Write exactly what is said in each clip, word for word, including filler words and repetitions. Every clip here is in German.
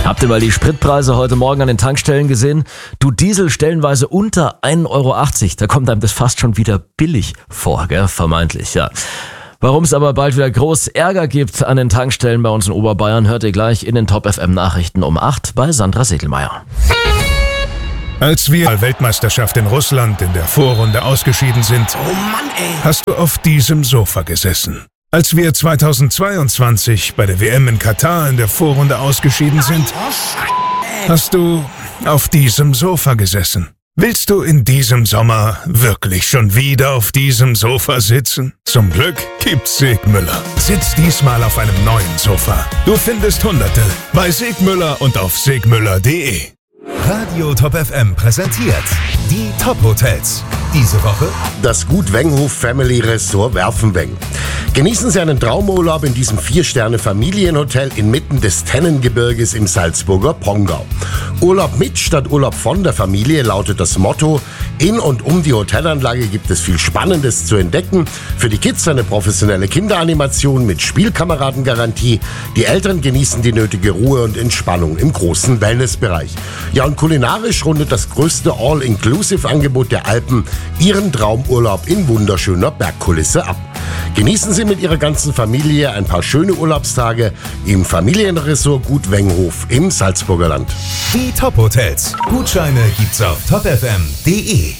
Habt ihr mal die Spritpreise heute Morgen an den Tankstellen gesehen? Du, Diesel stellenweise unter ein Euro achtzig. Da kommt einem das fast schon wieder billig vor, gell? Vermeintlich, ja. Warum es aber bald wieder groß Ärger gibt an den Tankstellen bei uns in Oberbayern, hört ihr gleich in den Top F M Nachrichten um acht bei Sandra Sedelmeier. Als wir bei Weltmeisterschaft in Russland in der Vorrunde ausgeschieden sind, oh Mann, ey. hast du auf diesem Sofa gesessen. Als wir zweitausendzweiundzwanzig bei der W M in Katar in der Vorrunde ausgeschieden sind, hast du auf diesem Sofa gesessen. Willst du in diesem Sommer wirklich schon wieder auf diesem Sofa sitzen? Zum Glück gibt's Segmüller. Sitz diesmal auf einem neuen Sofa. Du findest Hunderte bei Segmüller und auf segmüller punkt de. Radio Top F M präsentiert die Top Hotels. Diese Woche das Gut Wenghof Family Resort Werfenweng. Genießen Sie einen Traumurlaub in diesem vier-Sterne-Familienhotel inmitten des Tennengebirges im Salzburger Pongau. Urlaub mit statt Urlaub von der Familie lautet das Motto. In und um die Hotelanlage gibt es viel Spannendes zu entdecken. Für die Kids eine professionelle Kinderanimation mit Spielkameradengarantie. Die Eltern genießen die nötige Ruhe und Entspannung im großen Wellnessbereich. Ja, und kulinarisch rundet das größte All-Inclusive-Angebot der Alpen Ihren Traumurlaub in wunderschöner Bergkulisse ab. Genießen Sie mit Ihrer ganzen Familie ein paar schöne Urlaubstage im Familienresort Gut Wenghof im Salzburger Land. die Top Hotels. Gutscheine gibt's auf top f m punkt de.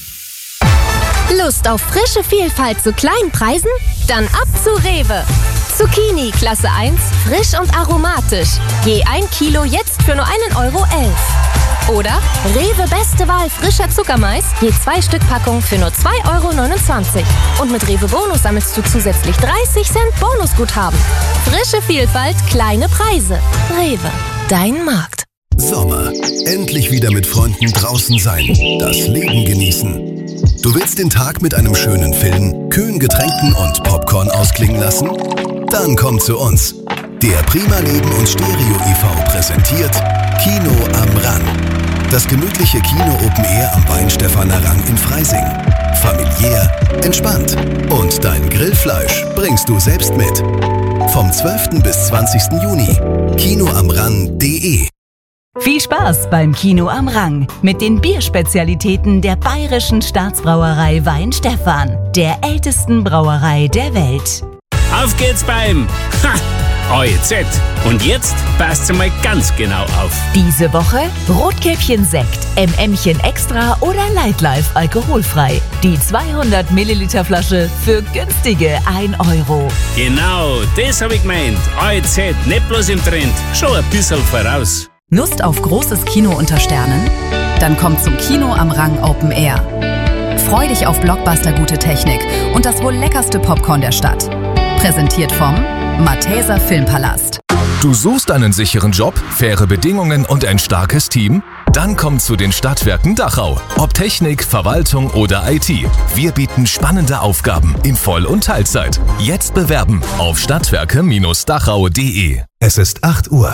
Lust auf frische Vielfalt zu kleinen Preisen? Dann ab zu Rewe. Zucchini Klasse eins, frisch und aromatisch. Je ein Kilo jetzt für nur einen Euro elf. Oder Rewe Beste Wahl frischer Zuckermais, je zwei Stück Packung für nur zwei Euro neunundzwanzig. Und mit Rewe Bonus sammelst du zusätzlich dreißig Cent Bonusguthaben. Frische Vielfalt, kleine Preise. Rewe, dein Markt. Sommer. Endlich wieder mit Freunden draußen sein. Das Leben genießen. Du willst den Tag mit einem schönen Film, kühlen Getränken und Popcorn ausklingen lassen? Dann komm zu uns. Der Prima Leben und Stereo e V präsentiert Kino am Rang. Das gemütliche Kino Open Air am Weinstephaner Rang in Freising. Familiär, entspannt. Und dein Grillfleisch bringst du selbst mit. Vom zwölften bis zwanzigsten Juni. kino am rang punkt de. Viel Spaß beim Kino am Rang mit den Bierspezialitäten der Bayerischen Staatsbrauerei Weinstephan, der ältesten Brauerei der Welt. Auf geht's beim Ha! O E Z. Und jetzt passt mal ganz genau auf. Diese Woche Rotkäppchen Sekt, M M'chen Extra oder Lightlife alkoholfrei. Die zweihundert Milliliter Flasche für günstige ein Euro. Genau, das hab ich gemeint. O E Z, nicht bloß im Trend, schon ein bisschen voraus. Lust auf großes Kino unter Sternen? Dann komm zum Kino am Rang Open Air. Freu dich auf Blockbuster-gute Technik und das wohl leckerste Popcorn der Stadt. Präsentiert vom Malteser Filmpalast. Du suchst einen sicheren Job, faire Bedingungen und ein starkes Team? Dann komm zu den Stadtwerken Dachau. Ob Technik, Verwaltung oder I T. Wir bieten spannende Aufgaben in Voll- und Teilzeit. Jetzt bewerben auf stadtwerke Dachau punkt de. Es ist acht Uhr.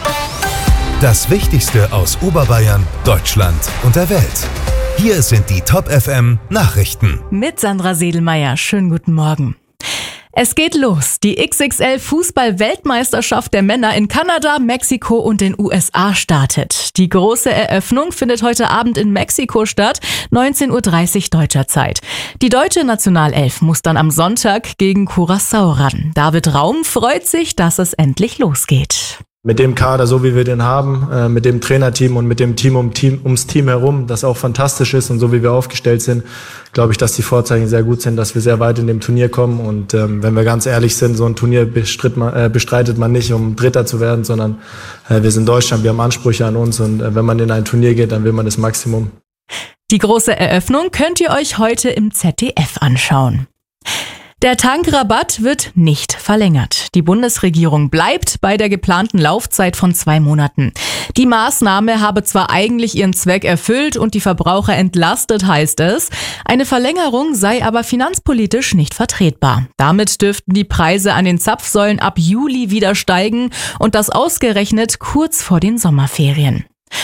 Das Wichtigste aus Oberbayern, Deutschland und der Welt. Hier sind die Top F M Nachrichten. Mit Sandra Sedelmeier. Schönen guten Morgen. Es geht los. Die X X L-Fußball-Weltmeisterschaft der Männer in Kanada, Mexiko und den U S A startet. Die große Eröffnung findet heute Abend in Mexiko statt, neunzehn Uhr dreißig deutscher Zeit. Die deutsche Nationalelf muss dann am Sonntag gegen Curaçao ran. David Raum freut sich, dass es endlich losgeht. Mit dem Kader, so wie wir den haben, äh, mit dem Trainerteam und mit dem Team, um Team ums Team herum, das auch fantastisch ist und so wie wir aufgestellt sind, glaube ich, dass die Vorzeichen sehr gut sind, dass wir sehr weit in dem Turnier kommen. Und ähm, wenn wir ganz ehrlich sind, so ein Turnier bestritt man, äh, bestreitet man nicht, um Dritter zu werden, sondern äh, wir sind Deutschland, wir haben Ansprüche an uns und äh, wenn man in ein Turnier geht, dann will man das Maximum. Die große Eröffnung könnt ihr euch heute im Z D F anschauen. Der Tankrabatt wird nicht verlängert. Die Bundesregierung bleibt bei der geplanten Laufzeit von zwei Monaten. Die Maßnahme habe zwar eigentlich ihren Zweck erfüllt und die Verbraucher entlastet, heißt es. Eine Verlängerung sei aber finanzpolitisch nicht vertretbar. Damit dürften die Preise an den Zapfsäulen ab Juli wieder steigen und das ausgerechnet kurz vor den Sommerferien.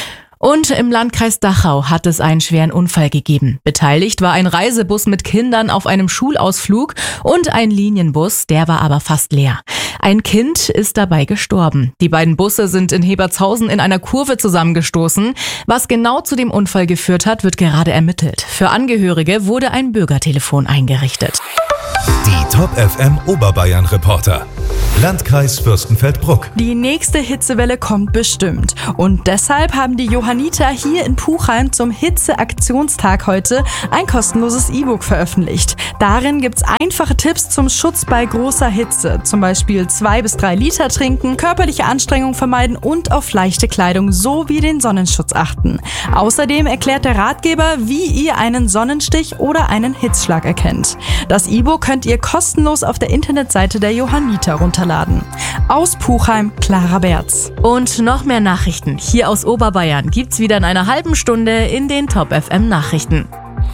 Und im Landkreis Dachau hat es einen schweren Unfall gegeben. Beteiligt war ein Reisebus mit Kindern auf einem Schulausflug und ein Linienbus, der war aber fast leer. Ein Kind ist dabei gestorben. Die beiden Busse sind in Hebertshausen in einer Kurve zusammengestoßen. Was genau zu dem Unfall geführt hat, wird gerade ermittelt. Für Angehörige wurde ein Bürgertelefon eingerichtet. Die Top F M Oberbayern Reporter. Landkreis Fürstenfeldbruck. Die nächste Hitzewelle kommt bestimmt. Und deshalb haben die Johanniter hier in Puchheim zum Hitzeaktionstag heute ein kostenloses E-Book veröffentlicht. Darin gibt's einfache Tipps zum Schutz bei großer Hitze. Zum Beispiel zwei bis drei Liter trinken, körperliche Anstrengung vermeiden und auf leichte Kleidung sowie den Sonnenschutz achten. Außerdem erklärt der Ratgeber, wie ihr einen Sonnenstich oder einen Hitzschlag erkennt. Das E-Book könnt ihr kostenlos auf der Internetseite der Johanniter runterladen. Aus Puchheim, Clara Berz. Und noch mehr Nachrichten hier aus Oberbayern gibt's wieder in einer halben Stunde in den Top F M Nachrichten.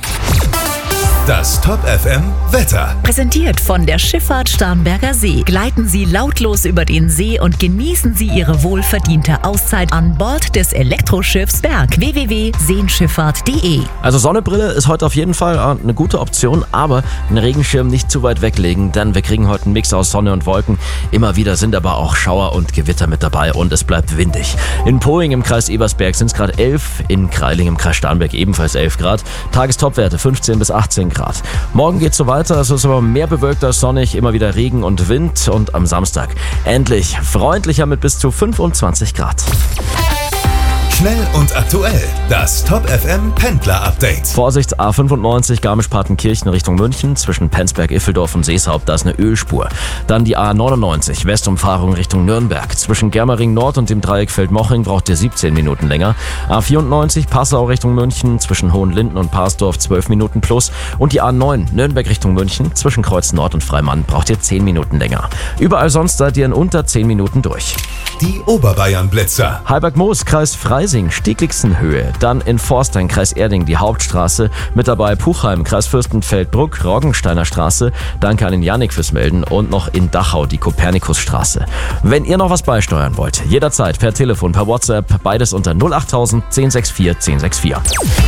Das Top F M Wetter. Präsentiert von der Schifffahrt Starnberger See. Gleiten Sie lautlos über den See und genießen Sie Ihre wohlverdiente Auszeit an Bord des Elektroschiffs Berg. w w w punkt seenschifffahrt punkt de. Also Sonnenbrille ist heute auf jeden Fall eine gute Option, aber einen Regenschirm nicht zu weit weglegen, denn wir kriegen heute einen Mix aus Sonne und Wolken. Immer wieder sind aber auch Schauer und Gewitter mit dabei und es bleibt windig. In Poing im Kreis Ebersberg sind es gerade elf, in Kreiling im Kreis Starnberg ebenfalls elf Grad. Tagestopwerte fünfzehn bis achtzehn Grad. Morgen geht's so weiter, es ist aber mehr bewölkt als sonnig, immer wieder Regen und Wind und am Samstag endlich freundlicher mit bis zu fünfundzwanzig Grad. Schnell und aktuell. Das Top F M Pendler Update. Vorsicht, A fünfundneunzig Garmisch-Partenkirchen Richtung München. Zwischen Penzberg, Iffeldorf und Seeshaupt, da ist eine Ölspur. Dann die A neunundneunzig Westumfahrung Richtung Nürnberg. Zwischen Germering Nord und dem Dreieck Feldmoching braucht ihr siebzehn Minuten länger. A vierundneunzig Passau Richtung München. Zwischen Hohenlinden und Parsdorf zwölf Minuten plus. Und die A neun Nürnberg Richtung München. Zwischen Kreuz Nord und Freimann braucht ihr zehn Minuten länger. Überall sonst seid ihr in unter zehn Minuten durch. Die Oberbayern-Blitzer. Halberg-Moos, Kreis Freising, Steglichsenhöhe. Dann in Forstein, Kreis Erding, die Hauptstraße. Mit dabei Puchheim, Kreis Fürstenfeldbruck, Roggensteiner Straße. Danke an den Janik fürs Melden. Und noch in Dachau, die Kopernikusstraße. Wenn ihr noch was beisteuern wollt, jederzeit per Telefon, per WhatsApp, beides unter null achttausend, zehn sechs vier, zehn sechs vier.